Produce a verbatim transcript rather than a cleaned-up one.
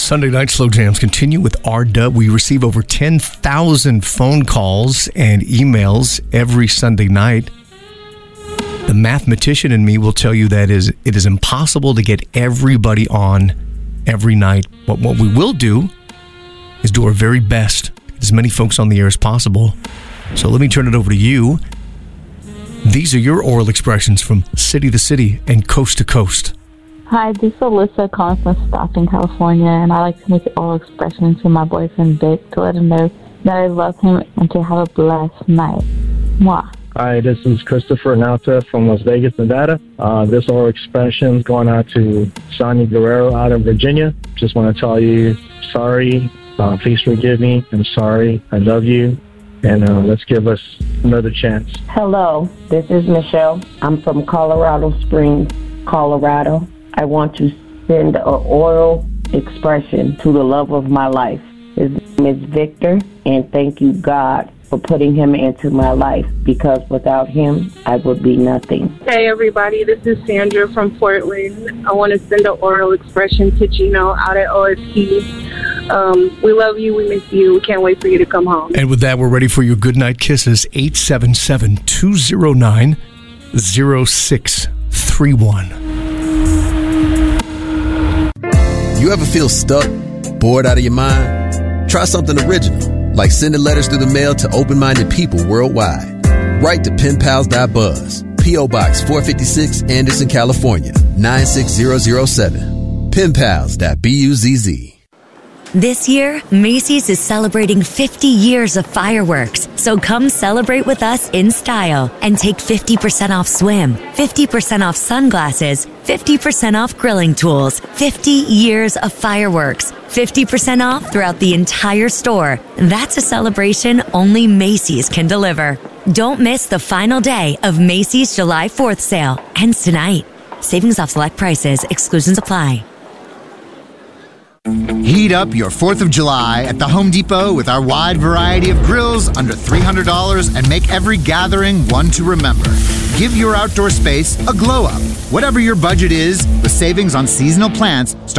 Sunday night slow jams continue with R-Dub. We receive over ten thousand phone calls and emails every Sunday night. The mathematician in me will tell you that is it is impossible to get everybody on every night. But what we will do is do our very best to get as many folks on the air as possible. So let me turn it over to you. These are your oral expressions from city to city and coast to coast. Hi, this is Alyssa calling from Stockton, California, and I like to make an oral expression to my boyfriend Vic to let him know that I love him and to have a blessed night. Mwah. Hi, this is Christopher Nauta from Las Vegas, Nevada. Uh, this oral expression is going out to Sonia Guerrero out in Virginia. Just want to tell you, sorry, uh, please forgive me, I'm sorry, I love you, and uh, let's give us another chance. Hello, this is Michelle. I'm from Colorado Springs, Colorado. I want to send an oral expression to the love of my life. His name is Victor, and thank you, God, for putting him into my life, because without him, I would be nothing. Hey, everybody, this is Sandra from Portland. I want to send an oral expression to Gino out at O S P. Um, we love you, we miss you, we can't wait for you to come home. And with that, we're ready for your goodnight kisses. eight seven seven, two zero nine, zero six three one. You ever feel stuck, bored out of your mind? Try something original, like sending letters through the mail to open-minded people worldwide. Write to pen pals dot buzz, P O Box four fifty-six, Anderson, California, nine six zero zero seven. pen pals dot buzz. This year, Macy's is celebrating fifty years of fireworks. So come celebrate with us in style and take fifty percent off swim, fifty percent off sunglasses, fifty percent off grilling tools, fifty years of fireworks, fifty percent off throughout the entire store. That's a celebration only Macy's can deliver. Don't miss the final day of Macy's July fourth sale. Ends tonight. Savings off select prices. Exclusions apply. Heat up your fourth of July at the Home Depot with our wide variety of grills under three hundred dollars and make every gathering one to remember. Give your outdoor space a glow up. Whatever your budget is, the savings on seasonal plants